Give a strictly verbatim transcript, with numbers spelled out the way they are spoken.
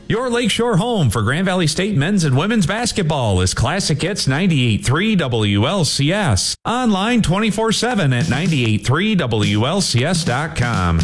Your Lakeshore home for Grand Valley State men's and women's basketball is Classic Hits ninety-eight point three W L C S. Online twenty-four seven at ninety-eight point three W L C S dot com.